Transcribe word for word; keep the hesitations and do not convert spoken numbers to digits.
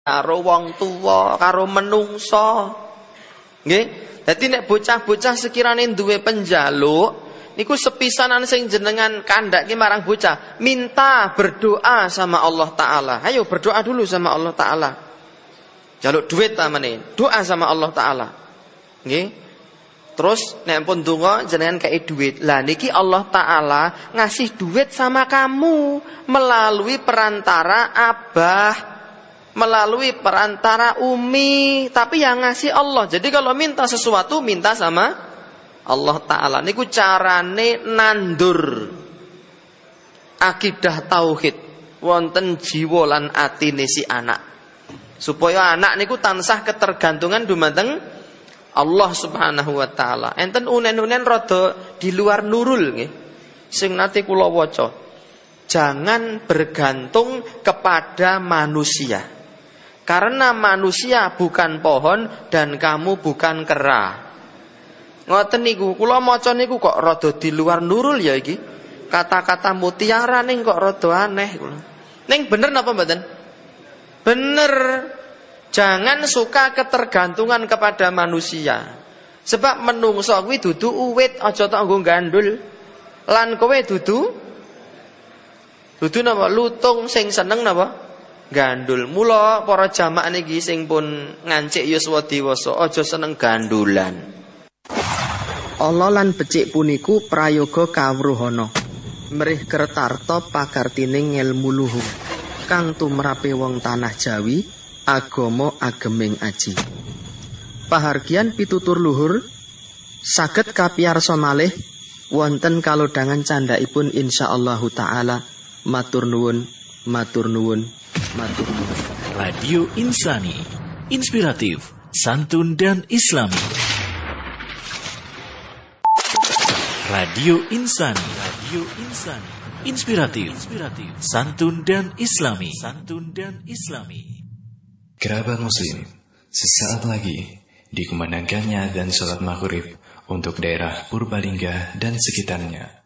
karo wong tuwa, karo menungso. Nggih. Dadi nek bocah-bocah sekirane duwe penjaluk, niku sepisanan sing jenengan kandhake marang bocah, minta berdoa sama Allah Ta'ala. Ayo berdoa dulu sama Allah Ta'ala. Jaluk duit tamane, doa sama Allah Ta'ala. Nggih. Terus nek pun donga jenengan kei duit. Lah niki Allah Ta'ala ngasih duit sama kamu melalui perantara abah, melalui perantara umi, tapi yang ngasih Allah. Jadi kalau minta sesuatu minta sama Allah Ta'ala. Niku carane nandur akidah tauhid wonten jiwa lan atine si anak, supaya anak niku tansah ketergantungan dumateng Allah Subhanahu wa taala. Enten unen-unen rada di luar nurul nggih. Sing nate kula waca. Jangan bergantung kepada manusia. Karena manusia bukan pohon dan kamu bukan kera. Ngoten niku, kula maca niku kok rada di luar nurul ya iki. Kata-kata mutiara ning kok rada aneh kula. Ning bener napa mboten? Bener. Jangan suka ketergantungan kepada manusia. Sebab menungso kuwi dudu uwit, aja tok nggo gandul. Lan kowe dudu dudu napa lutung sing seneng napa gandul. Mula para jamaah niki sing pun ngancik yuswa dewasa aja seneng gandulan. Allah lan becik puniku prayoga kawruhana. Mrih kertarta pakartining ngelmu luhur kang tumrape wong tanah Jawi. Agama ageming aji. Pahargian pitutur luhur saged kapiyarsa malih wonten kalodhangan candhaipun insyaallah taala. Matur nuwun, matur nuwun, matur nuwun. Radio Insani, inspiratif, santun dan islami. Radio Insani, Radio Insani, inspiratif, inspiratif, santun dan islami, santun dan islami. Kerabat muslim, sesaat lagi dikumandangkannya dan sholat maghrib untuk daerah Purbalingga dan sekitarnya.